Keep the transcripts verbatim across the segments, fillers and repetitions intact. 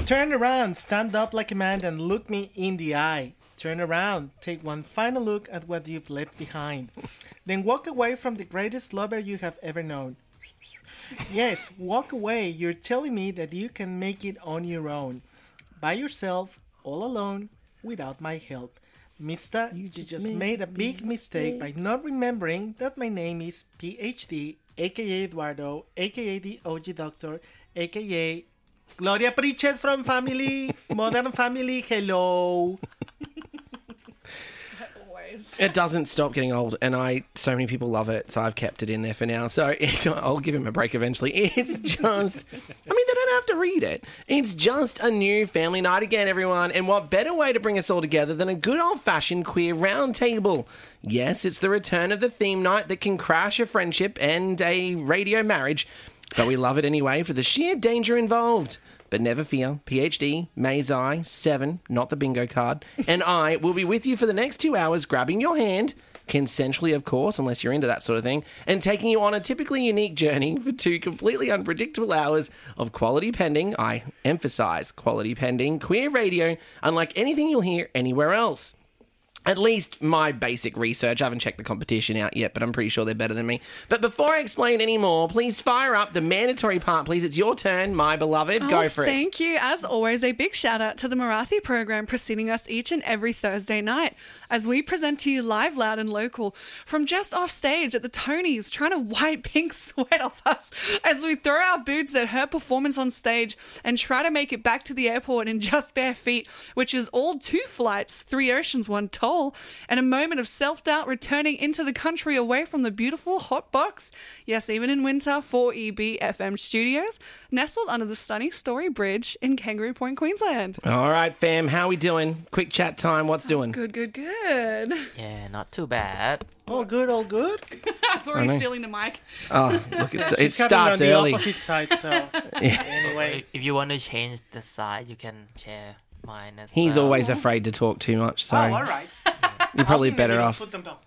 Turn around, stand up like a man and look me in the eye. Turn around, take one final look at what you've left behind. Then walk away from the greatest lover you have ever known. Yes, walk away. You're telling me that you can make it on your own. By yourself, all alone, without my help. Mister, you just, just made a big mistake by not remembering that my name is P H D, aka Eduardo, aka the O G Doctor, aka Gloria Pritchett from Family, Modern Family, hello. It doesn't stop getting old, and I so many people love it, so I've kept it in there for now. So it, I'll give him a break eventually. It's just, I mean, they don't have to read it. It's just a new family night again, everyone. And what better way to bring us all together than a good old-fashioned queer roundtable? Yes, it's the return of the theme night that can crash a friendship and a radio marriage, but we love it anyway for the sheer danger involved. But never fear, P H D, Mazai, Seven, not the bingo card, and I will be with you for the next two hours, grabbing your hand, consensually of course, unless you're into that sort of thing, and taking you on a typically unique journey for two completely unpredictable hours of quality pending, I emphasise quality pending, queer radio, unlike anything you'll hear anywhere else. At least my basic research. I haven't checked the competition out yet, but I'm pretty sure they're better than me. But before I explain any more, please fire up the mandatory part, please. It's your turn, my beloved. Oh, Go for thank it. Thank you. As always, a big shout out to the Marathi program preceding us each and every Thursday night as we present to you live, loud and local from just off stage at the Tonys, trying to wipe pink sweat off us as we throw our boots at her performance on stage and try to make it back to the airport in just bare feet, which is all two flights, three oceans, one toll. And a moment of self-doubt returning into the country away from the beautiful hot box, yes, even in winter, four E B F M studios, nestled under the stunning Story Bridge in Kangaroo Point, Queensland. All right, fam, how we doing? Quick chat time, what's doing? Good, good, good. Yeah, not too bad. All good, all good. I'm already stealing the mic. Oh, look, it's, it She's coming starts on early. the opposite side, so anyway. If you want to change the side, you can share mine as He's well. always afraid to talk too much, so Oh, all right. you're probably I'll be better maybe off. Put them down.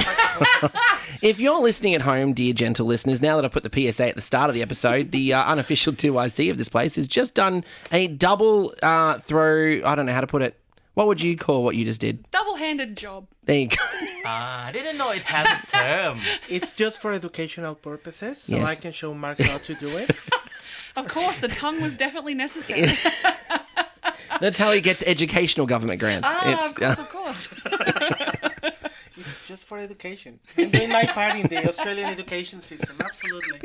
If you're listening at home, dear gentle listeners, now that I've put the P S A at the start of the episode, the uh, unofficial two I C of this place has just done a double uh, throw, I don't know how to put it. What would you call what you just did? Double-handed job. There you go. Ah, I didn't know it has a term. It's just for educational purposes, so Yes. I can show Mark how to do it. Of course, the tongue was definitely necessary. That's how he gets educational government grants. ah, of It's, course, uh, of course. It's just for education. I'm doing my part in the Australian education system, absolutely.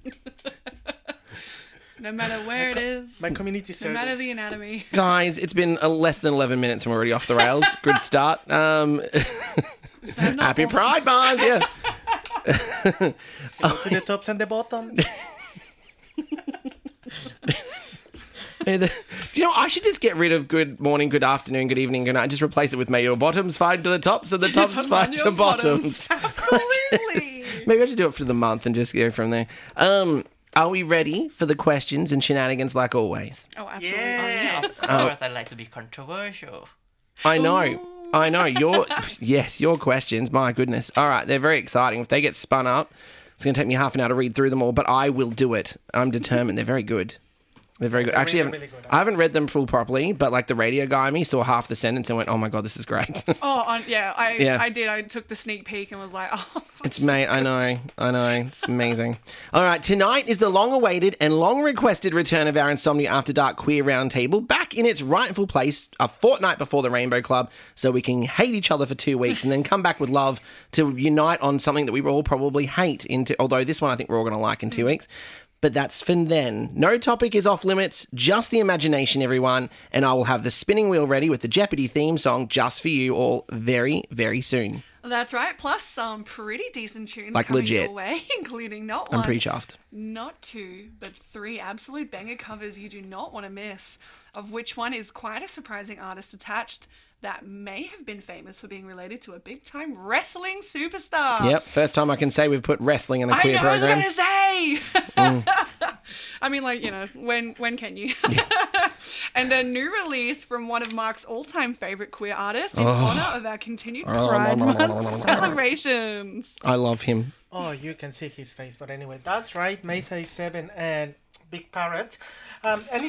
No matter where it is, My community no service. matter the anatomy. guys, it's been uh, less than eleven minutes and we're already off the rails. Good start. Um, happy Pride Month, yeah. Go to the tops and the bottoms. Hey, the- Do you know, I should just get rid of good morning, good afternoon, good evening, good night. Just replace it with may your bottoms find to the tops and the tops Top find on to your bottoms. Absolutely. Maybe I should do it for the month and just go from there. Um, are we ready for the questions and shenanigans like always? Oh, absolutely. Yeah. Of course, I like to be controversial. I know. I know. Your yes, your questions, my goodness. All right, they're very exciting. If they get spun up, it's going to take me half an hour to read through them all, but I will do it. I'm determined. They're very good. They're very good. They're Actually, really, I haven't, really good. I haven't read them full properly, but like the radio guy in me saw half the sentence and went, "Oh my god, this is great." Oh, on, yeah, I, Yeah. I did. I took the sneak peek and was like, oh. It's mate, I know, I know, it's amazing. All right, tonight is the long-awaited and long-requested return of our Insomnia After Dark Queer Roundtable, back in its rightful place a fortnight before the Rainbow Club, so we can hate each other for two weeks and then come back with love to unite on something that we all probably hate. Into, although this one I think we're all going to like in two weeks. But that's for then. No topic is off limits, just the imagination, everyone. And I will have the spinning wheel ready with the Jeopardy theme song just for you all very, very soon. That's right. Plus some pretty decent tunes Like coming legit. your way, including not I'm one, pretty chuffed. not two, but three absolute banger covers you do not want to miss, of which one is quite a surprising artist attached that may have been famous for being related to a big-time wrestling superstar. Yep, first time I can say we've put wrestling in the I queer know program. what I was going to say! I mean, like, you know, when when can you? And a new release from one of Mark's all-time favourite queer artists in Oh. honour of our continued Pride Month celebrations. I love him. Oh, you can see his face, but anyway, that's right. Mesa is seven and Big Parrot. Um, and